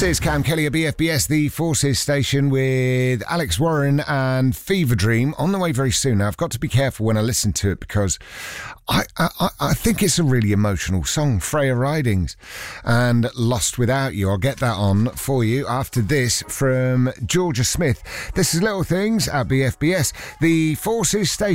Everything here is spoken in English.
This is Cam Kelly at BFBS, the Forces station, with Alex Warren and Fever Dream on the way very soon. Now, I've got to be careful when I listen to it because I think it's a really emotional song. Freya Ridings and Lost Without You. I'll get that on for you after this from Georgia Smith. This is Little Things at BFBS, the Forces station.